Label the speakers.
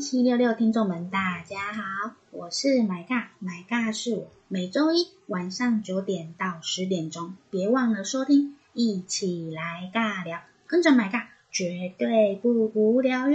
Speaker 1: 1766听众们大家好，我是买尬是我，每周一晚上9点到10点钟，别忘了收听，一起来尬聊，跟着买尬绝对不无聊哟。